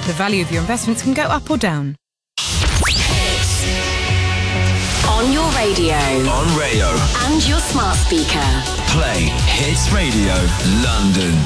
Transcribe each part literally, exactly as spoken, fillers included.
The value of your investments can go up or down. On your radio. On Rayo. And your smart speaker. Play Hits Radio London.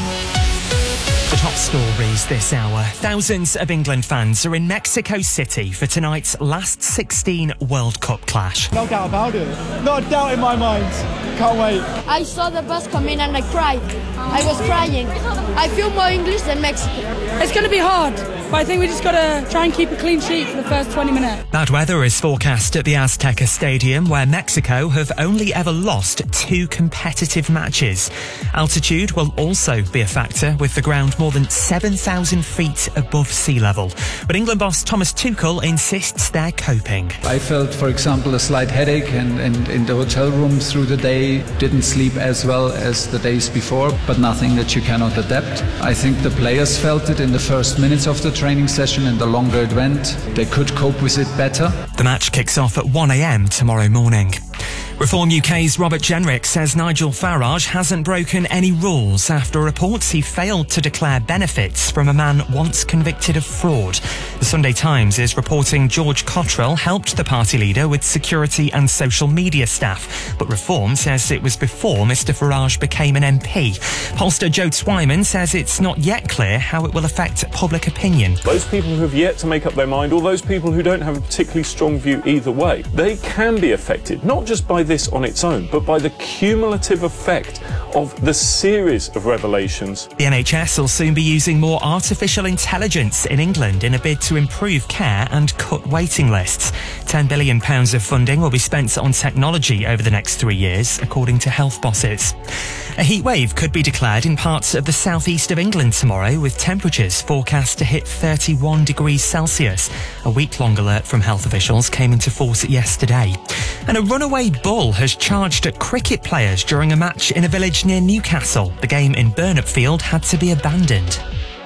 The top stories this hour. Thousands of England fans are in Mexico City for tonight's last sixteen World Cup clash. No doubt about it. Not a doubt in my mind. Can't wait. I saw the bus come in and I cried. I was crying. I feel more English than Mexican. It's going to be hard, but I think we just got to try and keep a clean sheet for the first twenty minutes. Bad weather is forecast at the Azteca Stadium, where Mexico have only ever lost two competitive matches. Altitude will also be a factor, with the ground more than seven thousand feet above sea level. But England boss Thomas Tuchel insists they're coping. I felt, for example, a slight headache and, and in the hotel room through the day. Didn't sleep as well as the days before, but nothing that you cannot adapt. I think the players felt it in the first minutes of the training session, and the longer it went, they could cope with it better. The match kicks off at one a.m. tomorrow morning. Reform U K's Robert Jenrick says Nigel Farage hasn't broken any rules after reports he failed to declare benefits from a man once convicted of fraud. The Sunday Times is reporting George Cottrell helped the party leader with security and social media staff, but Reform says it was before Mr Farage became an M P. Pollster Joe Twyman says it's not yet clear how it will affect public opinion. Those people who have yet to make up their mind, or those people who don't have a particularly strong view either way, they can be affected, not just by this on its own, but by the cumulative effect of the series of revelations. The N H S will soon be using more artificial intelligence in England in a bid to improve care and cut waiting lists. ten billion pounds of funding will be spent on technology over the next three years, according to health bosses. A heat wave could be declared in parts of the southeast of England tomorrow, with temperatures forecast to hit thirty-one degrees Celsius. A week-long alert from health officials came into force yesterday. And a runaway bull has charged at cricket players during a match in a village near Newcastle. The game in Burnop Field had to be abandoned.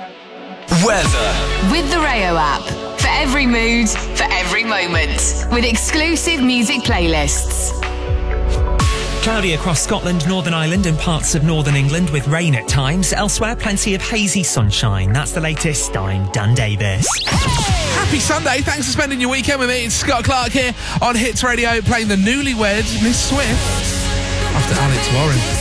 Weather. With the Rayo app. For every mood, for every moment. With exclusive music playlists. Cloudy across Scotland, Northern Ireland and parts of northern England with rain at times. Elsewhere, plenty of hazy sunshine. That's the latest. I'm Dan Davis. Happy Sunday. Thanks for spending your weekend with me. It's Scott Clark here on Hits Radio, playing the newlywed Miss Swift after Alex Warren.